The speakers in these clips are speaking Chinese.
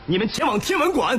你们前往天文馆。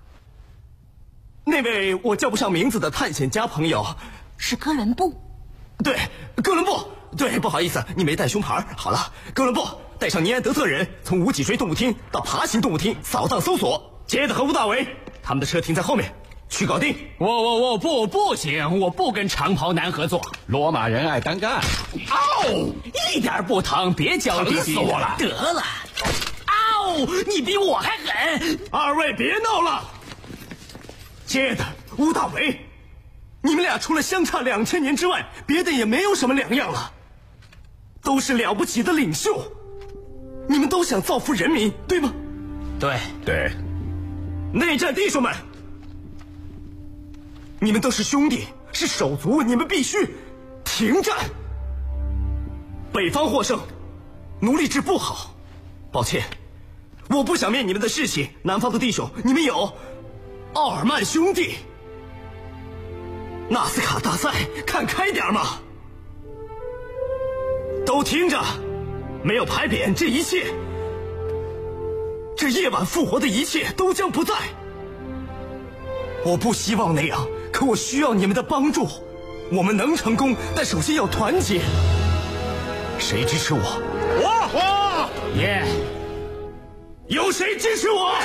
那位我叫不上名字的探险家朋友是哥伦布。 对，哥伦布。对，不好意思，你没带胸牌。好了，哥伦布带上尼安德特人，从无脊椎动物厅到爬行动物厅扫荡搜索。杰德和吴大维，他们的车停在后面，去搞定。 我不行，我不跟长袍男合作。 罗马人爱单干。 嗷，一点不疼，别娇滴滴的。 疼死我了！ 得了，嗷，你比我还狠！ 二位别闹了。杰德，吴大维，你们俩除了相差2000年之外，别的也没有什么两样了。都是了不起的领袖，你们都想造福人民，对吗？ 对。 内战弟兄们，你们都是兄弟，是手足，你们必须停战。北方获胜，奴隶制不好。抱歉，我不想灭你们的士气。南方的弟兄，你们有奥尔曼兄弟、纳斯卡大赛，看开点嘛！都听着，没有牌匾，这一切，这夜晚复活的一切都将不在。我不希望那样，可我需要你们的帮助。我们能成功，但首先要团结。谁支持我？ 我耶！ 有谁支持我？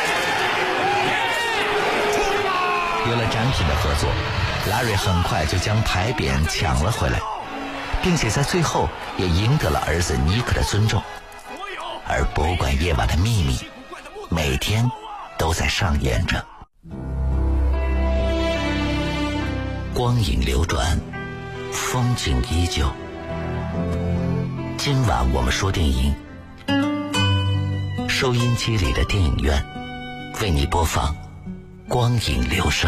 有了展品的合作，拉瑞很快就将牌匾抢了回来，并且在最后也赢得了儿子尼克的尊重。而博物馆夜晚的秘密每天都在上演着。光影流转，风景依旧。今晚我们说电影，收音机里的电影院为你播放光影留声。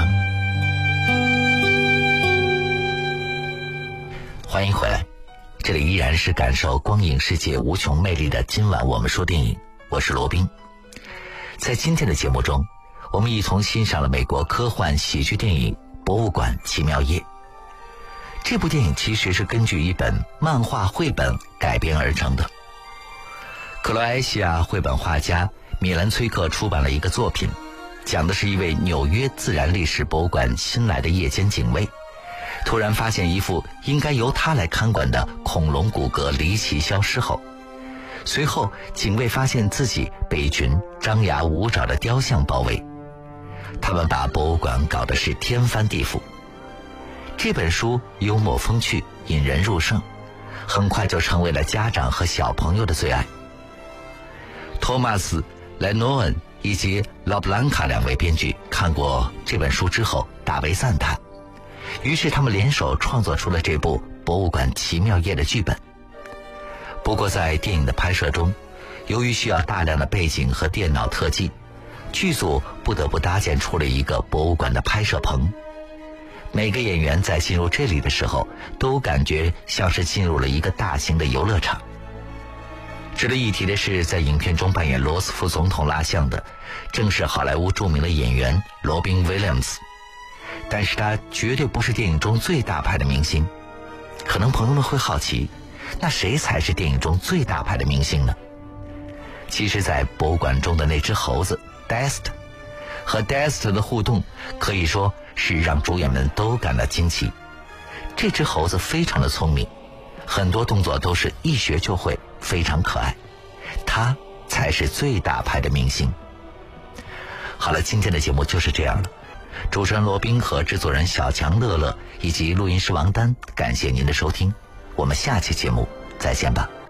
欢迎回来，这里依然是感受光影世界无穷魅力的今晚我们说电影，我是罗宾。在今天的节目中，我们一同欣赏了美国科幻喜剧电影《博物馆奇妙夜》。这部电影其实是根据一本漫画绘本改编而成的。克罗埃西亚绘本画家米兰崔克出版了一个作品，讲的是一位纽约自然历史博物馆新来的夜间警卫，突然发现一副应该由他来看管的恐龙骨骼离奇消失后，随后警卫发现自己被一群张牙舞爪的雕像包围，他们把博物馆搞得是天翻地覆。这本书幽默风趣，引人入胜，很快就成为了家长和小朋友的最爱。托马斯·莱诺恩以及劳布兰卡两位编剧看过这本书之后大为赞叹，于是他们联手创作出了这部《博物馆奇妙夜》的剧本。不过在电影的拍摄中，由于需要大量的背景和电脑特技，剧组不得不搭建出了一个博物馆的拍摄棚。每个演员在进入这里的时候，都感觉像是进入了一个大型的游乐场。值得一提的是，在影片中扮演罗斯福总统蜡像的，正是好莱坞著名的演员罗宾·威廉姆斯。但是他绝对不是电影中最大牌的明星。可能朋友们会好奇，那谁才是电影中最大牌的明星呢？其实在博物馆中的那只猴子 Dest 和 Dest 的互动，可以说是让主演们都感到惊奇。这只猴子非常的聪明，很多动作都是一学就会，非常可爱。他才是最大牌的明星。好了，今天的节目就是这样了。主持人罗宾和制作人小强、乐乐以及录音师王丹，感谢您的收听，我们下期节目再见吧。